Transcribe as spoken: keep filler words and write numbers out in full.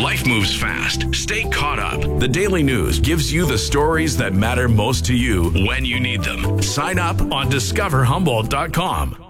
Life moves fast. Stay caught up. The Daily News gives you the stories that matter most to you when you need them. Sign up on discover humboldt dot com.